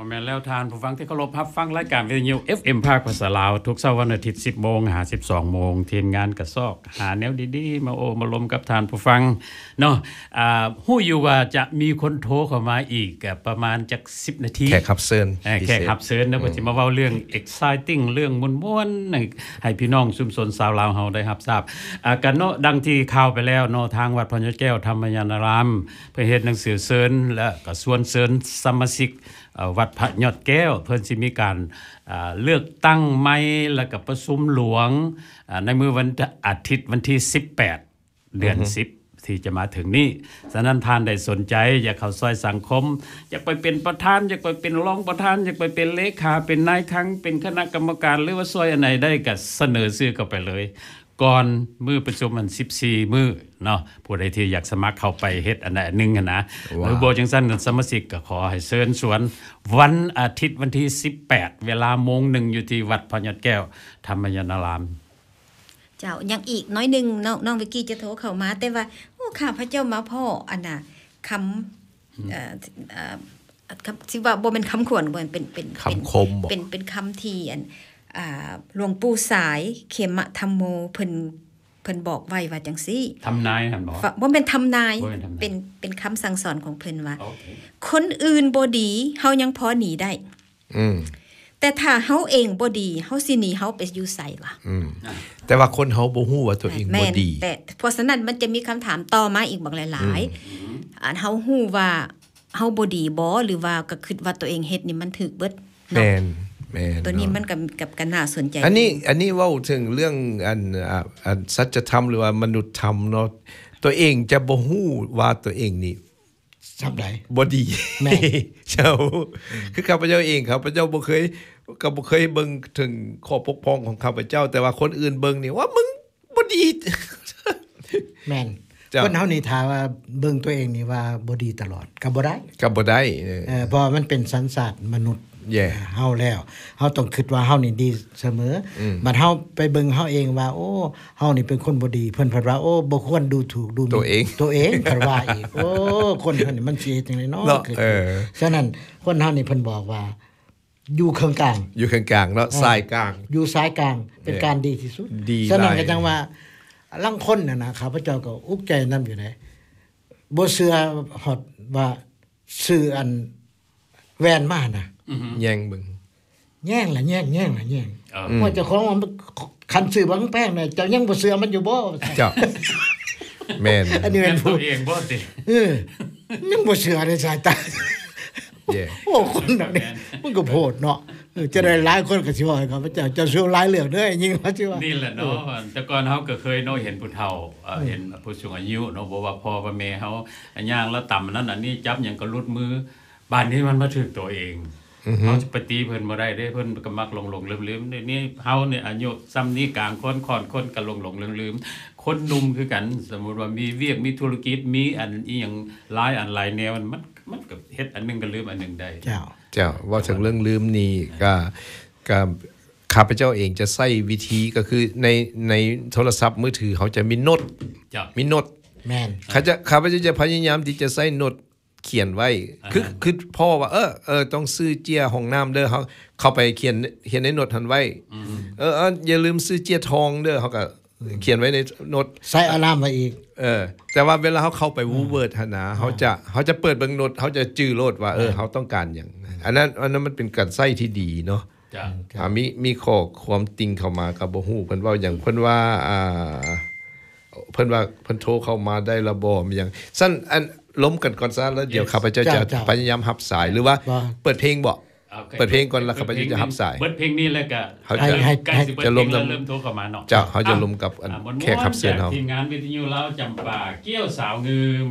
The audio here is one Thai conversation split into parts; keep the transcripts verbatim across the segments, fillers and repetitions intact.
แม่นแล้วทานผู้ฟังที่เคารพรับฟังรายการวิทยุ เอฟ เอ็ม ภาคภาษาลาวทุกเสาร์วันอาทิตย์ สิบโมง หา สิบสองโมงทีมงานกระซอกหาแนวดีๆมาโอมาลมกับทานผู้ฟังเนาะอ่าฮู้อยู่ว่าจะมีคนโทรเข้ามาอีกประมาณจักสิบนาทีแขกรับเชิญแขกรับเชิญนะเพิ่นสิมาเว้าเรื่อง exciting เรื่องม่วนๆให้พี่น้องชุมชนชาวลาวเฮาได้รับทราบอ่ากันเนาะดังที่ข่าวไปแล้วเนาะทางวัดพญาแก้วธรรมยานารามเพิ่นเฮ็ดหนังสือเชิญและก็ส่วนเชิญสมาชิกวัดพระยอดแก้วเพิ่นสิมีการเลือกตั้งใหม่แล้วก็ประชุมหลวงในมื้อวันอาทิตย์วันที่สิบแปดเดือนสิบที่จะมาถึงนี้ฉะนั้นท่านได้สนใจอยากเข้าซอยสังคมอยากไปเป็นประธานอยากไปเป็นรองประธานอยากไปเป็นเลขาเป็นนายคังเป็นคณะกรรมการหรือว่าซอยอันไหนได้ก็เสนอชื่อเข้าไปเลยก่อนมื้อประชุมมันสิบสี่มื้อเนาะผู้ใดที่อยากสมัครเข้าไปเฮ็ดอันใดนึงอ่ะนะหรือบ่จังซั่นสมาชิกก็ขอให้เชิญชวนวันอาทิตย์วันที่สิบแปดเวลาโมงหนึ่งอยู่ที่วัดพญาแก้วธรรมยานารามเจ้ายังอีกน้อยนึงน้องน้องวิกกี้จะโทรเข้ามาแต่ว่าโอ้ข้าพเจ้ามาพ่ออันน่ะคำเอ่อเอ่อคำที่ว่าบ่แม่นคำขวัญบ่เป็นเป็นคำคมบ่เป็นเป็นคำที่อันอ่าหลวงปู่สายเขมธรรมโมเพิ่นเพิ่นบอกไว้ว่าจังซี่ทำนายหั่นบ่บ่แม่นทำนายเป็นเป็นคำสั่งสอนของเพิ่นว่าคนอื่นบ่ดีเฮายังพอหนีได้อืมแต่ถ้าเฮาเองบ่ดีเฮาสิหนีเฮาไปอยู่ไสวะอืมแต่ว่าคนเฮาบ่ฮู้ว่าตัวเองบ่ดีแต่เพราะฉะนั้นมันจะมีคำถามต่อมาอีกบักหลายๆอันเฮาฮู้ว่าเฮาบ่ดีบ่หรือว่าก็คิดว่าตัวเองเฮ็ดนี่มันถูกเบิดแม่นแม่นตัวนี้มันกับกับกันน่าสนใจอันนี้อันนี้เว้าถึงเรื่องอันอันสัจธรรมหรือว่ามนุษยธรรมเนาะตัวเองจะบ่ฮู้ว่าตัวเองนี่ซับได้บ่ดีแม่เจ้าคือข้าพเจ้าเองครับข้าพเจ้าบ่เคยก็บ่เคยเบิ่งถึงข้อบกพร่องของข้าพเจ้าแต่ว่าคนอื่นเบิ่งนี่ว่ามึงบ่ดีแม่นคนเฮานี่ถ้าว่าเบิ่งตัวเองนี่ว่าบ่ดีตลอดก็บ่ได้ก็บ่ได้เออเพราะมันเป็นสัญชาตมนุษย์แย่เฮาแล้วเฮาต้องคิดว่าเฮานี่ดีเสมอบัดเฮาไปเบิ่งเฮาเองว่าโอ้เฮานี่เป็นคนบ่ดีเพิ่นเพิ่นว่าโอ้บ่ควรดูถูกดูตัวเองตัวเองเพิ่นว่าอีกโอ้คนเฮานี่มันสิเฮ็ดจังได๋เนาะเออฉะนั้นคนเฮานี่เพิ่นบอกว่าอยู่กลางกลางอยู่กลางกลางเนาะซ้ายกลางอยู่ซ้ายกลางเป็นการดีที่สุดฉะนั้นก็จังว่าลังคนน่ะนะข้าพเจ้าก็อุกใจนำอยู่ได้บ่เชื่อฮอดว่าชื่ออันแว่นมาน่ะแย่งเบิ่งแย่งล่ะแย่งแย่งล่ะแย่งว่าเจ้าของมันคันซื้อบางแป้งน่ะเจ้ายังบ่เชื่อมันอยู่บ่เจ้าแม่นอันนี้แม่นตัวเองบ่ติเออยังบ่เชื่อในสายตาแย่โอ้คนแบบนี้มันก็โพดเนาะจะได้หลายคนก็สิว่าครับเจ้าเจ้าสู้หลายเรื่องเด้อยิ่งว่าสิว่านี่แหละเนาะแต่ก่อนเฮาก็เคยเนาะเห็นผู้เฒ่าเห็นผู้สูงอายุเนาะบ่ว่าพ่อว่าแม่เฮาย่างแล้วต่ำนั้นอันนี้จับหยังก็หลุดมือบ้านนี้มันมาถึกตัวเองเฮาจะไปตีเพิ่นบ่ได้เด้เพิ่นก็มักหลงๆลืมๆนี่เฮาเนี่ยอายุซ้ำนี้กลางคนค่อนคนก็หลงๆลืมๆคนหนุ่มคือกันสมมุติว่ามีเวียกมีธุรกิจมีอันอีหยังหลายอันหลายแนวมันมันก็เฮ็ดอันนึงก็ลืมอันนึงได้เจ้าเจ้าว่าถึงเรื่องลืมนี่ก็ก็ข้าพเจ้าเองจะใช้วิธีก็คือในในโทรศัพท์มือถือเขาจะมีโน้ตมีโน้ตแม่นเขาจะข้าพเจ้าจะพยายามที่จะใช้โน้ตเขียนไว้คือคือพ่อว่าเออเออต้องซื้อเจียห้องน้ำเด้อเขาเข้าไปเขียนเขียนในโน้ตทันไว้เอออย่าลืมซื้อเจียทองเด้อเขาก็เขียนไว้ในโน้ตใส่อะลามไว้อีกเออแต่ว่าเวลาเขาเข้าไปวูเวิร์ดหั่นนะเขาจะเขาจะเปิดเบิ่งโน้ตเขาจะจื้อโลดว่าเออเขาต้องการหยังอันนั้นอันนั้นมันเป็นการใช้ที่ดีเนาะจ้ะอ่ามีมีข้อความติงเข้ามาก็บ่ฮู้เพิ่นเว้าหยังเพิ่นว่าอ่าเพิ่นว่าเพิ่นโทรเข้ามาได้ละบ่มีหยังซั่นอันล้มกันก่อนซะแล้วเดี๋ยวข้าพเจ้าจะพยายามรับสายหรือว่าเปิดเพลงบ่เปิดเพลงก่อนแล้วข้าพเจ้าจะรับสายเปิดเพลงนี้แล้วก็เขาจะจะล้มเริ่มโทรเข้ามาเนาะจ้ะเขาจะล้มกับแขกรับเชิญเฮาทีมงานวิทยุลาวจำปาเกี้ยวสาวงืม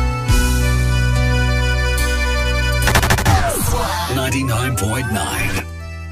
ninety-nine point nine